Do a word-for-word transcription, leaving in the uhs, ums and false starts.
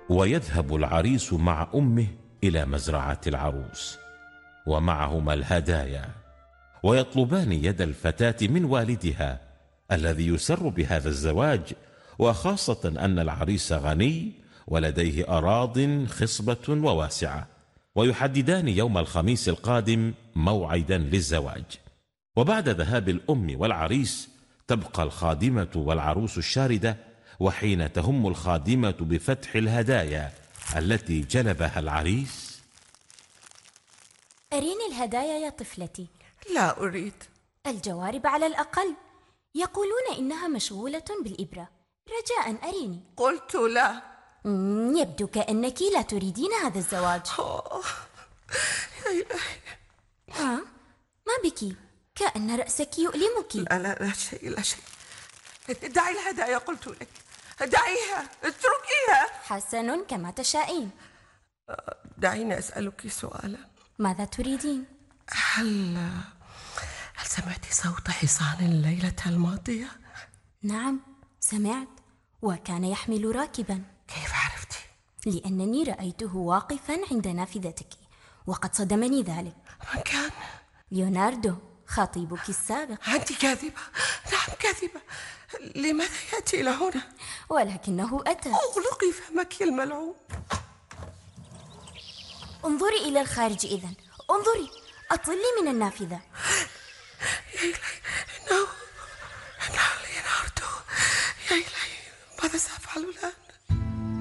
ويذهب العريس مع أمه إلى مزرعة العروس ومعهما الهدايا، ويطلبان يد الفتاة من والدها الذي يسر بهذا الزواج، وخاصة أن العريس غني ولديه أراض خصبة وواسعة، ويحددان يوم الخميس القادم موعدا للزواج. وبعد ذهاب الأم والعريس تبقى الخادمة والعروس الشاردة، وحين تهم الخادمة بفتح الهدايا التي جلبها العريس: أريني الهدايا يا طفلتي. لا أريد. الجوارب على الأقل، يقولون إنها مشغولة بالإبرة، رجاء أريني. قلت لا. يبدو كأنك لا تريدين هذا الزواج. أوه. يا إلهي. ها؟ ما بك؟ كأن رأسك يؤلمك. لا لا لا شيء لا شيء. دعي الهدايا قلت لك، دعيها، اتركيها. حسن، كما تشائين. دعيني أسألك سؤالا. ماذا تريدين؟ هل هل سمعت صوت حصان الليلة الماضية؟ نعم سمعت، وكان يحمل راكبا. كيف عرفتي؟ لأنني رأيته واقفا عند نافذتك، وقد صدمني ذلك. من كان؟ ليوناردو، خطيبك السابق. أنت كاذبة. نعم كاذبة. لماذا يأتي إلى هنا؟ ولكنه أتى. أغلقي فمك الملعون. انظري إلى الخارج إذن، انظري، أطلي من النافذة.